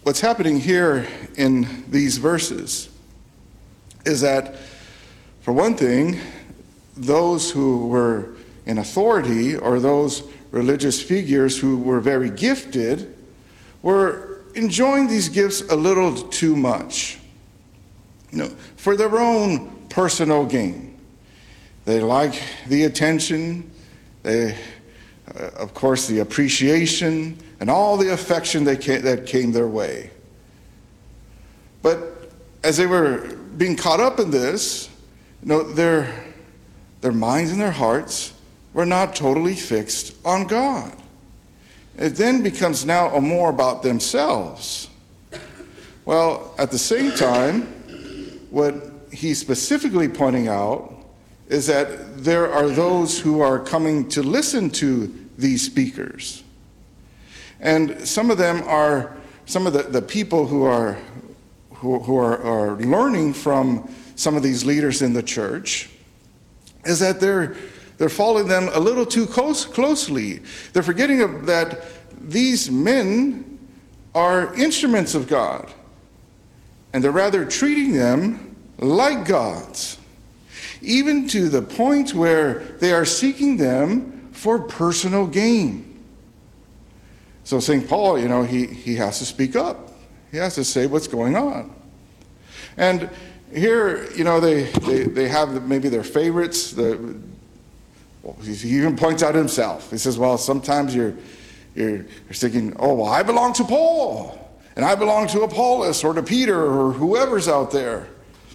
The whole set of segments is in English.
what's happening here in these verses is that, for one thing, those who were in authority, or those religious figures who were very gifted, were enjoying these gifts a little too much, for their own personal gain. They like the attention, of course, the appreciation, and all the affection that came their way. But as they were being caught up in this, their minds and their hearts were not totally fixed on God. It then becomes now more about themselves. Well, at the same time, what he's specifically pointing out is that there are those who are coming to listen to these speakers. And some of them are some of the people who are learning from some of these leaders in the church, is that they're following them a little too closely. They're forgetting that these men are instruments of God, and they're rather treating them like gods, even to the point where they are seeking them for personal gain. So St. Paul, he has to speak up. He has to say what's going on. And here, they have maybe their favorites. He even points out himself. He says, well, sometimes you're thinking, oh, well, I belong to Paul, and I belong to Apollos, or to Peter, or whoever's out there.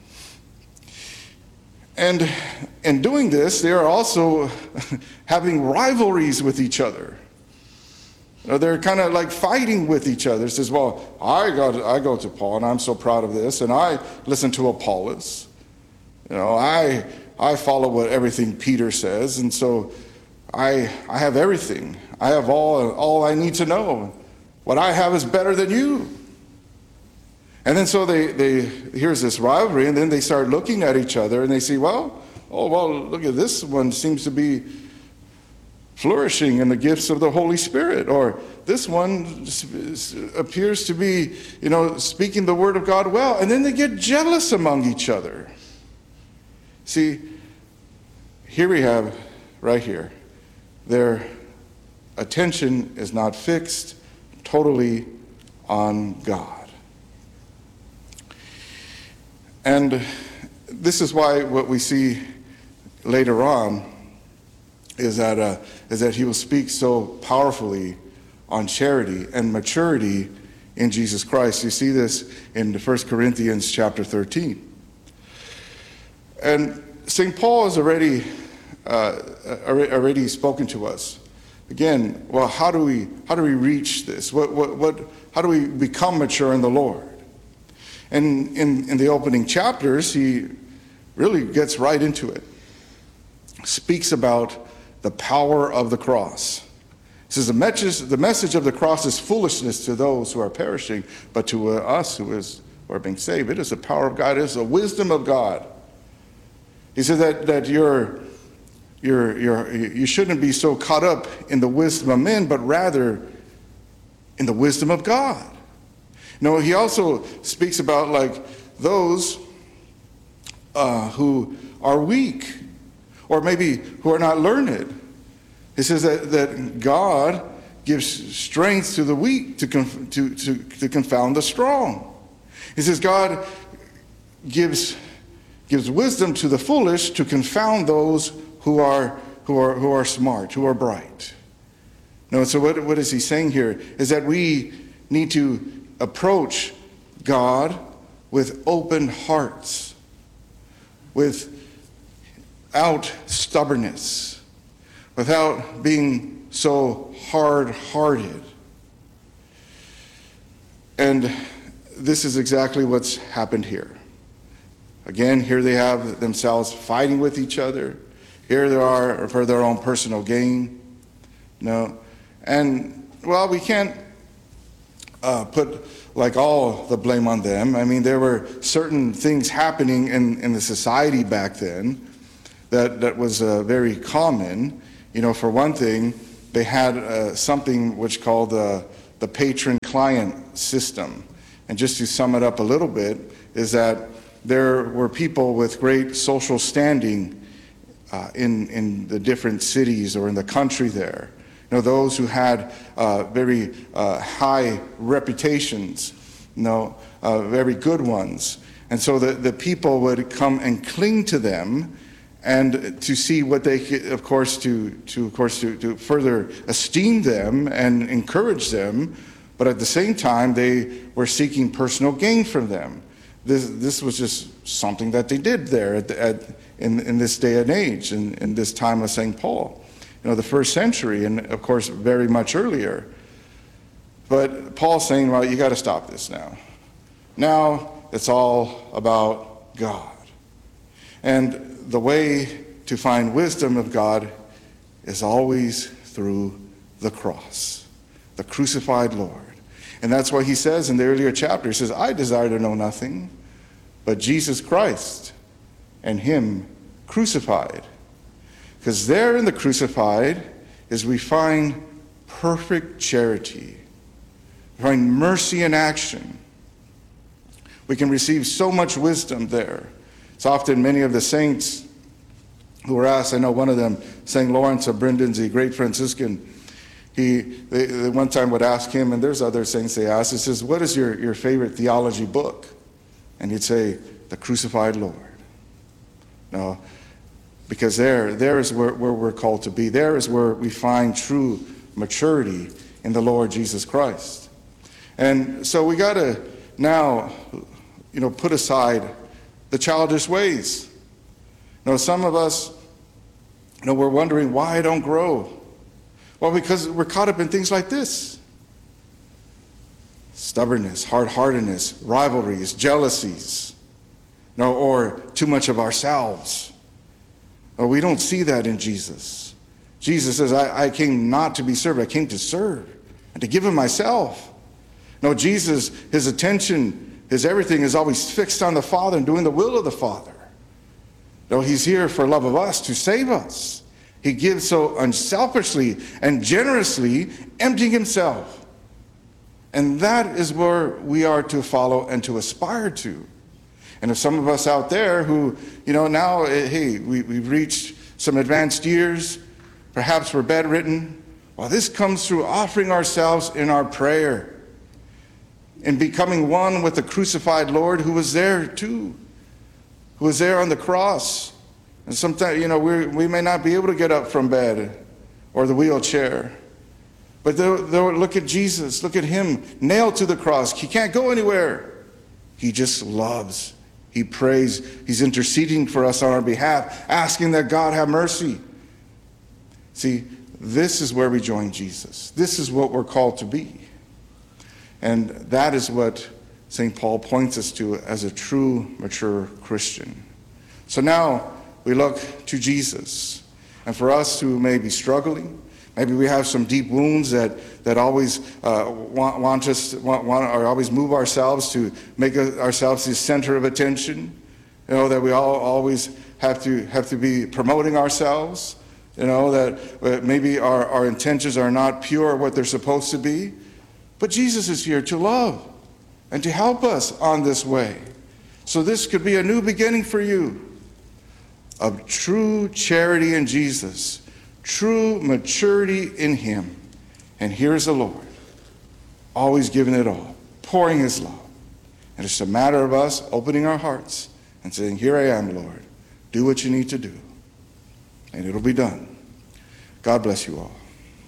And in doing this, they are also having rivalries with each other. They're kind of like fighting with each other. It says, well, I go to Paul, and I'm so proud of this, and I listen to Apollos. I follow everything Peter says, and so I have everything. I have all I need to know. What I have is better than you. And then so here's this rivalry, and then they start looking at each other, and they see, well, look at this one seems to be flourishing in the gifts of the Holy Spirit, or this one appears to be, speaking the word of God well, and then they get jealous among each other. See, here we have, right here, their attention is not fixed totally on God. And this is why what we see later on is that he will speak so powerfully on charity and maturity in Jesus Christ. You see this in 1 Corinthians chapter 13. And St. Paul has already spoken to us. Again, well, how do we reach this? How do we become mature in the Lord? And in the opening chapters, he really gets right into it. Speaks about the power of the cross. He says the message of the cross is foolishness to those who are perishing, but to us who are being saved, it is the power of God. It is the wisdom of God. He says that you shouldn't be so caught up in the wisdom of men, but rather in the wisdom of God. He also speaks about those who are weak, or maybe who are not learned. He says that God gives strength to the weak to confound the strong. He says God gives wisdom to the foolish to confound those who are smart, who are bright. So what is he saying here is that we need to approach God with open hearts, without stubbornness, without being so hard-hearted. And this is exactly what's happened here. Again, here they have themselves fighting with each other. Here they are for their own personal gain. And, well, we can't put all the blame on them. I mean, there were certain things happening in the society back then that was very common. For one thing, they had something which called the patron-client system. and just to sum it up a little bit, is that there were people with great social standing in the different cities or in the country there. Those who had very high reputations, very good ones. And so the people would come and cling to them, and to see what they could, of course, to further esteem them and encourage them, but at the same time they were seeking personal gain from them. This was just something that they did there in this day and age, in this time of St. Paul, the first century, and of course very much earlier. But Paul's saying, well, you got to stop this now. Now it's all about God. And the way to find wisdom of God is always through the cross, the crucified Lord. And that's why he says in the earlier chapter, he says, I desire to know nothing but Jesus Christ and him crucified. Because there in the crucified is we find perfect charity. We find mercy in action. We can receive so much wisdom there. It's often many of the saints who were asked, I know one of them, St. Lawrence of Brindisi, great Franciscan, they one time would ask him, and there's other saints they ask, he says, what is your favorite theology book? And he'd say, The Crucified Lord. No, because there is where we're called to be. There is where we find true maturity in the Lord Jesus Christ. And so we got to now, put aside the childish ways. Some of us, we're wondering why I don't grow. Well, because we're caught up in things like this. Stubbornness, hard-heartedness, rivalries, jealousies, or too much of ourselves. We don't see that in Jesus. Jesus says, I came not to be served, I came to serve and to give him myself. Jesus, his attention, his everything is always fixed on the Father and doing the will of the Father. He's here for love of us, to save us. He gives so unselfishly and generously, emptying himself. And that is where we are to follow and to aspire to. And if some of us out there who, now, hey, we've reached some advanced years, perhaps we're bedridden, well, this comes through offering ourselves in our prayer and becoming one with the crucified Lord who was there too, who was there on the cross. And sometimes, we may not be able to get up from bed or the wheelchair. But they'll look at Jesus, look at him nailed to the cross. He can't go anywhere. He just loves. He prays. He's interceding for us on our behalf, asking that God have mercy. See, this is where we join Jesus. This is what we're called to be. And that is what St. Paul points us to as a true, mature Christian. So now we look to Jesus. And for us who may be struggling, maybe we have some deep wounds that always always move ourselves to make ourselves the center of attention. That we all always have to be promoting ourselves. That maybe our intentions are not pure what they're supposed to be. But Jesus is here to love and to help us on this way. So this could be a new beginning for you of true charity in Jesus, true maturity in him. And here's the Lord, always giving it all, pouring his love. And it's a matter of us opening our hearts and saying, here I am, Lord. Do what you need to do. And it'll be done. God bless you all.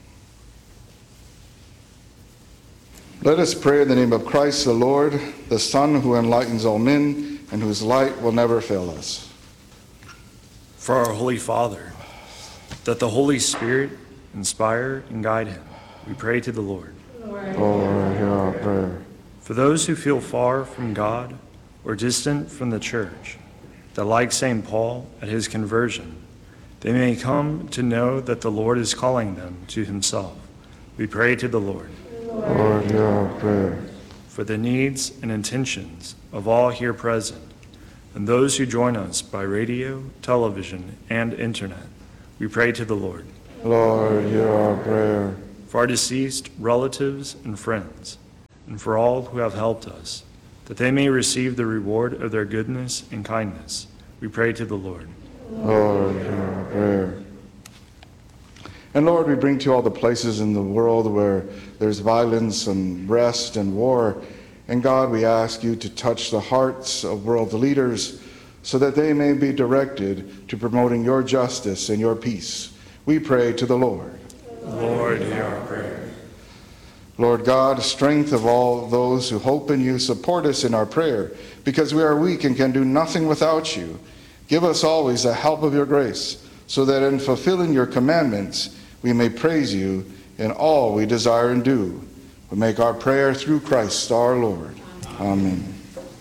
Let us pray in the name of Christ the Lord, the Son who enlightens all men and whose light will never fail us. For our Holy Father, that the Holy Spirit inspire and guide him, we pray to the Lord. Lord, hear our prayer. For those who feel far from God or distant from the church, that like St. Paul at his conversion, they may come to know that the Lord is calling them to himself, we pray to the Lord. Lord, hear our prayer. For the needs and intentions of all here present, and those who join us by radio, television, and internet, we pray to the Lord. Lord, hear our prayer. For our deceased relatives and friends, and for all who have helped us, that they may receive the reward of their goodness and kindness. We pray to the Lord. Lord, hear our prayer. And Lord, we bring to you all the places in the world where there's violence, unrest, and war. And God, we ask you to touch the hearts of world leaders so that they may be directed to promoting your justice and your peace. We pray to the Lord. Lord, hear our prayer. Lord God, strength of all those who hope in you, support us in our prayer, because we are weak and can do nothing without you. Give us always the help of your grace, so that in fulfilling your commandments we may praise you in all we desire and do. We make our prayer through Christ our Lord. Amen.